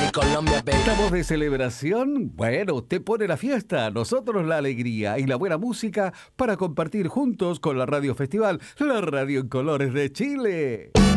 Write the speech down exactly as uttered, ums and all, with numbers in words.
Colombia, baby. ¿Estamos de celebración? Bueno, usted pone la fiesta, nosotros la alegría y la buena música para compartir juntos con la Radio Festival, la radio en colores de Chile.